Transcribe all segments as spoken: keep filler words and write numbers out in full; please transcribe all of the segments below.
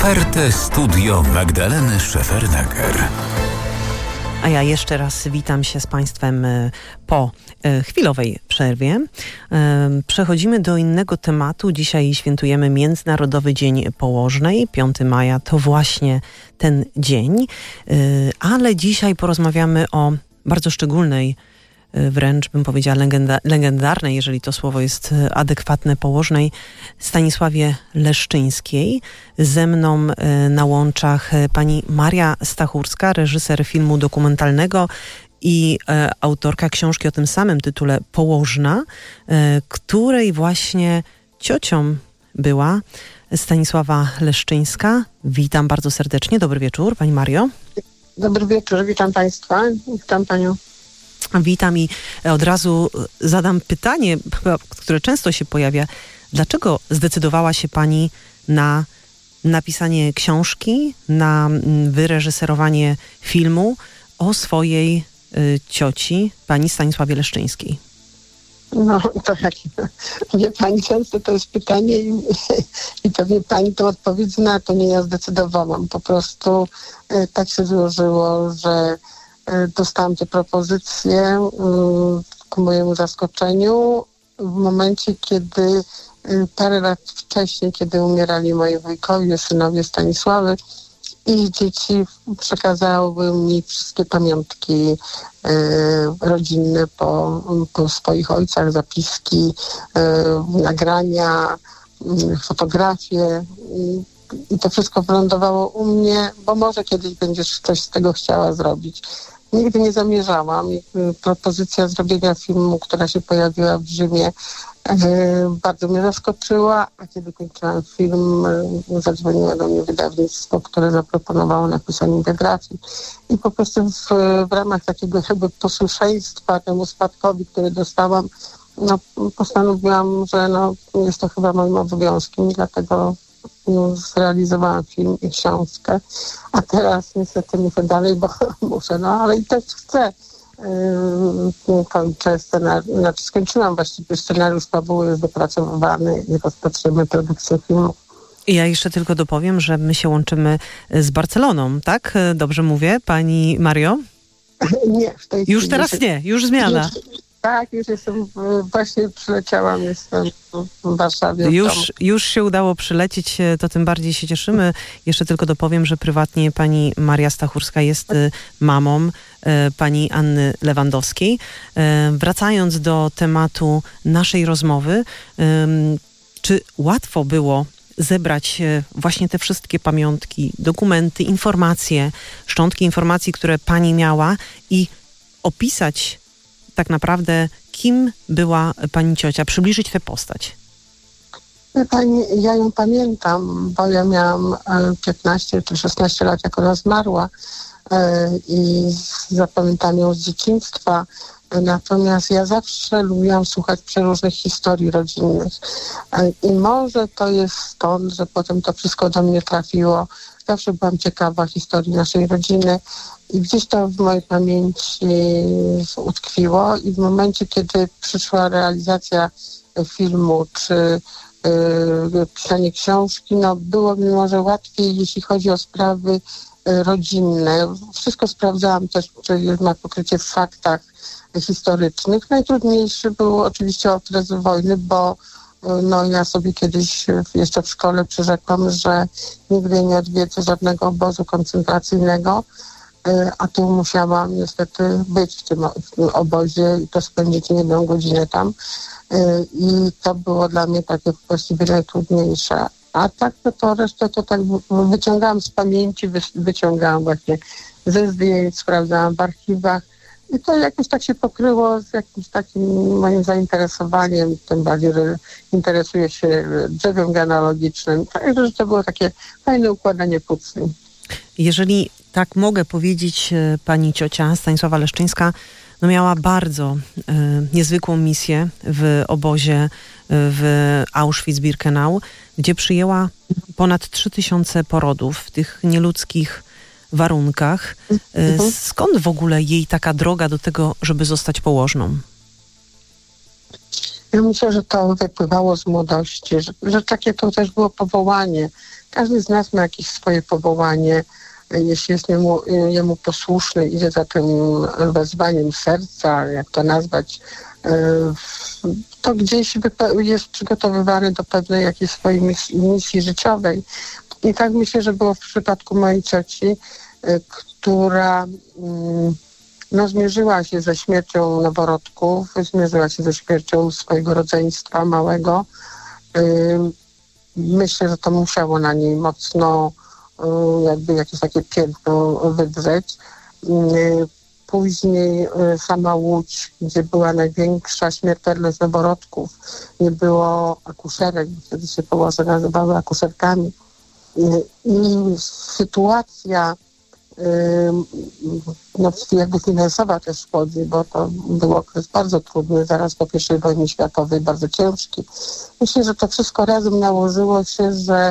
Ofertę Studio Magdaleny Szefernaker. A ja jeszcze raz witam się z Państwem po chwilowej przerwie. Przechodzimy do innego tematu. Dzisiaj świętujemy Międzynarodowy Dzień Położnej. piątego maja to właśnie ten dzień. Ale dzisiaj porozmawiamy o bardzo szczególnej, wręcz bym powiedziała legenda, legendarnej, jeżeli to słowo jest adekwatne, położnej, Stanisławie Leszczyńskiej. Ze mną na łączach pani Maria Stachurska, reżyser filmu dokumentalnego i e, autorka książki o tym samym tytule Położna, e, której właśnie ciocią była Stanisława Leszczyńska. Witam bardzo serdecznie. Dobry wieczór, pani Mario. Dobry wieczór, witam państwa, witam panią. Witam i od razu zadam pytanie, które często się pojawia. Dlaczego zdecydowała się pani na napisanie książki, na wyreżyserowanie filmu o swojej y, cioci, pani Stanisławie Leszczyńskiej? No to jak wie pani, często to jest pytanie i, i pewnie pani to odpowiedź zna, to nie ja zdecydowałam. Po prostu y, tak się złożyło, że dostałam te propozycje ku mojemu zaskoczeniu w momencie, kiedy parę lat wcześniej, kiedy umierali moi wujkowie, synowie Stanisławy, i dzieci przekazały mi wszystkie pamiątki rodzinne po, po swoich ojcach, zapiski, nagrania, fotografie. I to wszystko wylądowało u mnie, bo może kiedyś będziesz coś z tego chciała zrobić. Nigdy nie zamierzałam. Propozycja zrobienia filmu, która się pojawiła w Rzymie, bardzo mnie zaskoczyła, a kiedy kończyłam film, zadzwoniło do mnie wydawnictwo, które zaproponowało napisanie biografii. I po prostu w, w ramach takiego jakby posłuszeństwa temu spadkowi, który dostałam, no, postanowiłam, że no, jest to chyba moim obowiązkiem, dlatego zrealizowałam film i książkę, a teraz niestety muszę dalej, bo muszę, no ale i też chcę. Yy, kończę scenariusz, znaczy skończyłam właściwie scenariusz fabuły, jest dopracowywany i rozpatrzymy produkcję filmu. I ja jeszcze tylko dopowiem, że my się łączymy z Barceloną, tak? Dobrze mówię, pani Mario? Nie, w tej Już chwili teraz się... nie, już zmiana. Już, tak, już jestem, właśnie przyleciałam, jestem w Warszawie. Już, już się udało przylecieć, to tym bardziej się cieszymy. Jeszcze tylko dopowiem, że prywatnie pani Maria Stachurska jest mamą pani Anny Lewandowskiej. Wracając do tematu naszej rozmowy, czy łatwo było zebrać właśnie te wszystkie pamiątki, dokumenty, informacje, szczątki informacji, które pani miała i opisać tak naprawdę, kim była pani ciocia, przybliżyć tę postać? Pani, ja ją pamiętam, bo ja miałam piętnaście czy szesnaście lat, jak ona zmarła i zapamiętam ją z dzieciństwa. Natomiast ja zawsze lubiłam słuchać przeróżnych historii rodzinnych. I może to jest stąd, że potem to wszystko do mnie trafiło. Zawsze byłam ciekawa historii naszej rodziny i gdzieś to w mojej pamięci utkwiło i w momencie, kiedy przyszła realizacja filmu czy yy, pisanie książki, no było mi może łatwiej, jeśli chodzi o sprawy yy, rodzinne. Wszystko sprawdzałam też, czy ma pokrycie w faktach historycznych. Najtrudniejszy był oczywiście okres wojny, bo no ja sobie kiedyś jeszcze w szkole przyrzekłam, że nigdy nie odwiedzę żadnego obozu koncentracyjnego, a tu musiałam niestety być w tym, w tym obozie i to spędzić nie jedną godzinę tam. I to było dla mnie takie właściwie najtrudniejsze. A tak to, to resztę to tak wyciągałam z pamięci, wy, wyciągałam właśnie ze zdjęć, sprawdzałam w archiwach. I to jakoś tak się pokryło z jakimś takim moim zainteresowaniem, tym bardziej, że interesuję się drzewem genealogicznym. Także to było takie fajne układanie pucli. Jeżeli tak mogę powiedzieć, pani ciocia Stanisława Leszczyńska no miała bardzo y, niezwykłą misję w obozie w Auschwitz-Birkenau, gdzie przyjęła ponad trzy tysiące porodów w tych nieludzkich warunkach. Mhm. Skąd w ogóle jej taka droga do tego, żeby zostać położną? Ja myślę, że to wypływało z młodości, że, że takie to też było powołanie. Każdy z nas ma jakieś swoje powołanie. Jeśli jest jemu, jemu posłuszny, idzie za tym wezwaniem serca, jak to nazwać, to gdzieś jest przygotowywany do pewnej jakiejś swojej misji, misji życiowej. I tak myślę, że było w przypadku mojej cioci, która no, zmierzyła się ze śmiercią noworodków, zmierzyła się ze śmiercią swojego rodzeństwa małego. Myślę, że to musiało na niej mocno jakby jakieś takie piętno wydrzeć. Później sama Łódź, gdzie była największa śmiertelność noworodków, nie było akuszerek, wtedy się położe nazywały akuszerkami. I sytuacja no, jakby finansowa też wchodzi, bo to był okres bardzo trudny, zaraz po pierwszej wojnie światowej, bardzo ciężki. Myślę, że to wszystko razem nałożyło się, że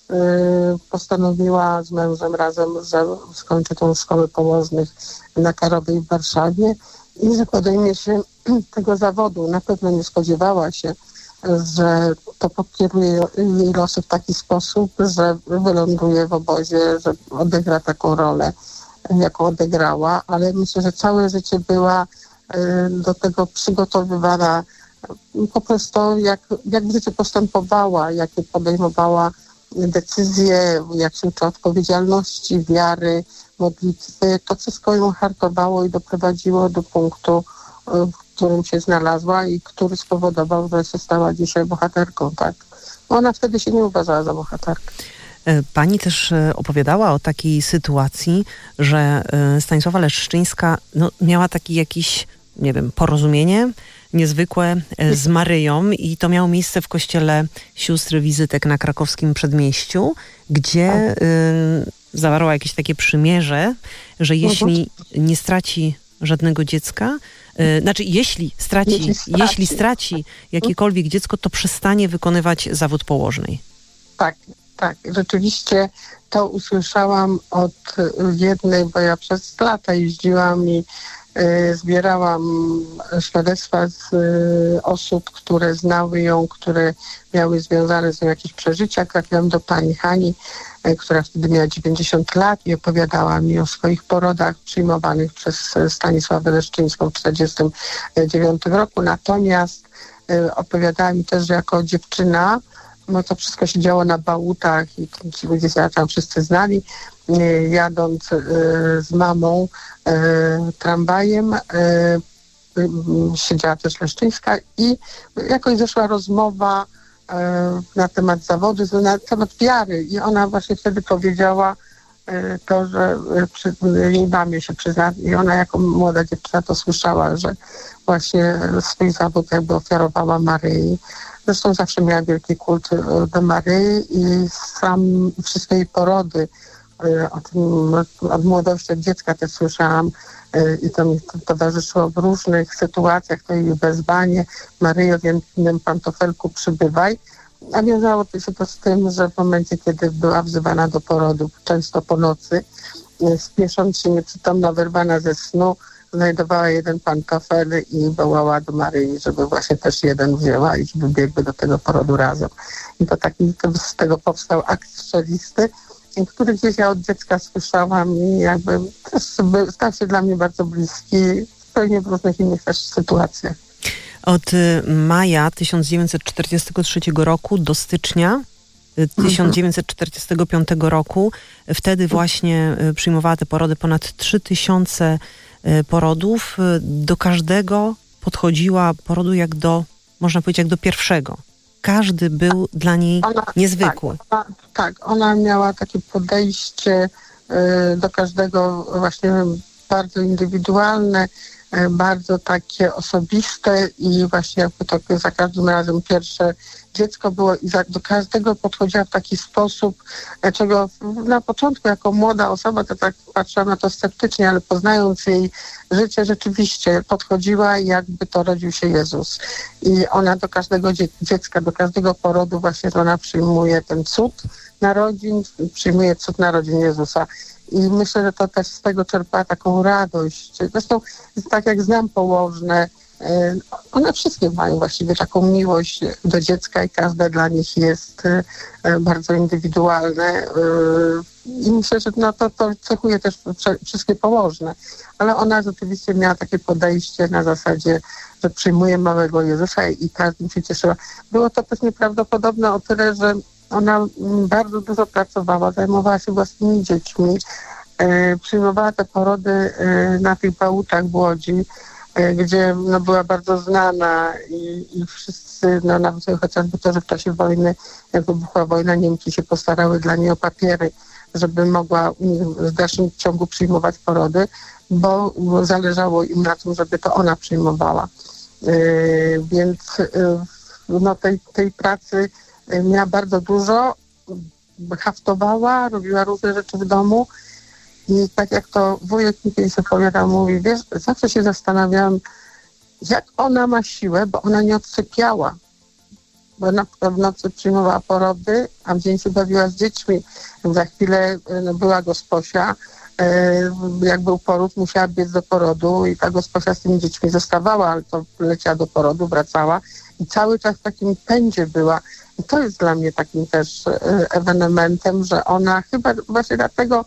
postanowiła z mężem razem, że skończy tą szkołę położnych na Karowej w Warszawie i że podejmie się tego zawodu. Na pewno nie spodziewała się, że to pokieruje jej losy w taki sposób, że wyląduje w obozie, że odegra taką rolę, jaką odegrała, ale myślę, że całe życie była do tego przygotowywana po prostu jak, jak w życiu postępowała, jakie podejmowała decyzje, jak się uczy odpowiedzialności, wiary, modlitwy. To wszystko ją hartowało i doprowadziło do punktu, w którym się znalazła i który spowodował, że się stała dzisiaj bohaterką, tak? Ona wtedy się nie uważała za bohaterkę. Pani też opowiadała o takiej sytuacji, że Stanisława Leszczyńska no, miała taki jakiś, nie wiem, porozumienie niezwykłe z Maryją i to miało miejsce w kościele sióstr Wizytek na krakowskim Przedmieściu, gdzie y, zawarła jakieś takie przymierze, że jeśli nie straci żadnego dziecka, y, znaczy jeśli straci, jeśli straci. jeśli straci jakiekolwiek dziecko, to przestanie wykonywać zawód położnej. Tak, tak. Rzeczywiście to usłyszałam od jednej, bo ja przez lata jeździłam i zbierałam świadectwa z osób, które znały ją, które miały związane z nią jakieś przeżycia. Trafiłam do pani Hani, która wtedy miała dziewięćdziesiąt lat i opowiadała mi o swoich porodach przyjmowanych przez Stanisławę Leszczyńską w tysiąc dziewięćset czterdziestym dziewiątym roku. Natomiast opowiadała mi też, że jako dziewczyna, no to wszystko się działo na Bałutach i ci ludzie się tam wszyscy znali. Jadąc y, z mamą y, tramwajem, y, y, siedziała też Leszczyńska i jakoś zeszła rozmowa y, na temat zawodu, na temat wiary i ona właśnie wtedy powiedziała y, to, że y, przy, jej mamie się przyzna i ona jako młoda dziewczyna to słyszała, że właśnie swój zawód jakby ofiarowała Maryi. Zresztą zawsze miała wielki kult do Maryi i sam wszystkie jej porody, o tym od młodości, od dziecka też słyszałam i to mi towarzyszyło w różnych sytuacjach, to jej wezwanie Maryjo w jednym pantofelku przybywaj, a wiązało się to z tym, że w momencie, kiedy była wzywana do porodu, często po nocy, spiesząc się nieprzytomna, wyrwana ze snu, znajdowała jeden pantofel i wołała do Maryi, żeby właśnie też jeden wzięła i żeby biegły do tego porodu razem. I to taki, z tego powstał akt strzelisty, który gdzieś ja od dziecka słyszałam i jakby też stał się dla mnie bardzo bliski, pewnie w różnych innych też sytuacjach. Od maja tysiąc dziewięćset czterdziestego trzeciego roku do stycznia tysiąc dziewięćset czterdziestego piątego roku, wtedy właśnie przyjmowała te porody, ponad trzy tysiące porodów. Do każdego podchodziła porodu jak do, można powiedzieć, jak do pierwszego. Każdy był dla niej ona, niezwykły. Tak ona, tak, ona miała takie podejście y, do każdego właśnie bardzo indywidualne, y, bardzo takie osobiste i właśnie jakby to za każdym razem pierwsze dziecko było i za, do każdego podchodziła w taki sposób, czego na początku jako młoda osoba to tak patrzyłam na to sceptycznie, ale poznając jej życie rzeczywiście podchodziła jakby to rodził się Jezus. I ona do każdego dzie- dziecka, do każdego porodu właśnie ona przyjmuje ten cud narodzin, przyjmuje cud narodzin Jezusa. I myślę, że to też z tego czerpała taką radość. Zresztą tak jak znam położne, One wszystkie mają właściwie taką miłość do dziecka i każde dla nich jest bardzo indywidualne. I myślę, że no to, to cechuje też wszystkie położne. Ale ona rzeczywiście miała takie podejście na zasadzie, że przyjmuje małego Jezusa i każdym się cieszyła. Było to też nieprawdopodobne o tyle, że ona bardzo dużo pracowała, zajmowała się własnymi dziećmi, przyjmowała te porody na tych bałutach w Łodzi, gdzie no, była bardzo znana i, i wszyscy, no nawet chociażby to, że w czasie wojny, jak wybuchła wojna, Niemki się postarały dla niej o papiery, żeby mogła w dalszym ciągu przyjmować porody, bo zależało im na tym, żeby to ona przyjmowała. Yy, więc yy, no, tej, tej pracy miała bardzo dużo, haftowała, robiła różne rzeczy w domu. I tak jak to wujek mi kiedyś opowiadał, mówi, wiesz, zawsze się zastanawiałam, jak ona ma siłę, bo ona nie odsypiała. Bo na przykład w nocy przyjmowała porody, a w dzień się bawiła z dziećmi. Za chwilę no, była gosposia, jak był poród, musiała biec do porodu i ta gosposia z tymi dziećmi zostawała, ale to leciała do porodu, wracała i cały czas w takim pędzie była. I to jest dla mnie takim też ewenementem, że ona chyba właśnie dlatego,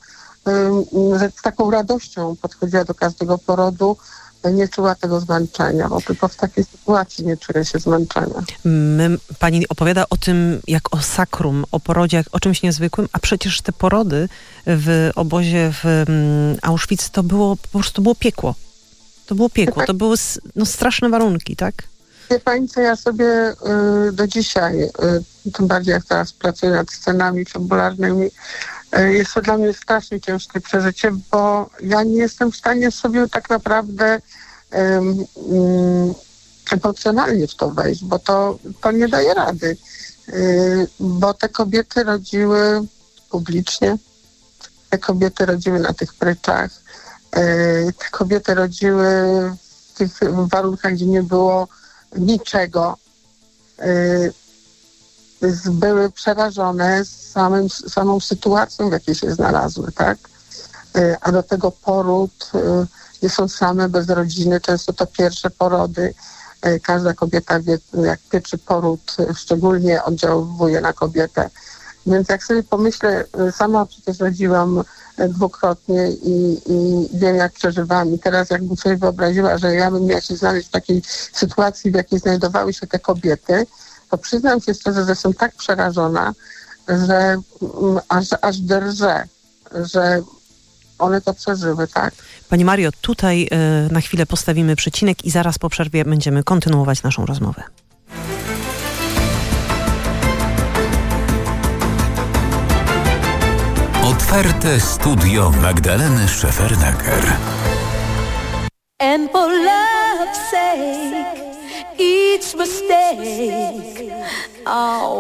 że z taką radością podchodziła do każdego porodu, nie czuła tego zmęczenia, bo tylko w takiej sytuacji nie czuje się zmęczenia. My, pani opowiada o tym jak o sakrum, o porodzie, jak o czymś niezwykłym, a przecież te porody w obozie w Auschwitz to było po prostu to było piekło. To było piekło, to były no, straszne warunki, tak? Wie pani co, ja sobie y, do dzisiaj, y, tym bardziej jak teraz pracuję nad scenami fabularnymi, y, jest to dla mnie strasznie ciężkie przeżycie, bo ja nie jestem w stanie sobie tak naprawdę y, y, emocjonalnie w to wejść, bo to, to nie daje rady. Y, bo te kobiety rodziły publicznie, te kobiety rodziły na tych pryczach, y, te kobiety rodziły w tych warunkach, gdzie nie było niczego. Yy, były przerażone samym, samą sytuacją, w jakiej się znalazły, tak? Yy, a do tego poród, yy, są same bez rodziny, często to pierwsze porody. Yy, każda kobieta wie, jak pierwszy poród yy, szczególnie oddziałuje na kobietę. Więc jak sobie pomyślę, yy, sama przecież rodziłam dwukrotnie i, i wiem, jak przeżywam. I teraz jakbym sobie wyobraziła, że ja bym miała się znaleźć w takiej sytuacji, w jakiej znajdowały się te kobiety, to przyznam się szczerze, że jestem tak przerażona, że um, aż, aż drżę, że one to przeżyły, tak? Pani Mario, tutaj y, na chwilę postawimy przecinek i zaraz po przerwie będziemy kontynuować naszą rozmowę. Otwarte studio Magdaleny Szefernaker. And for love's sake, each mistake, oh.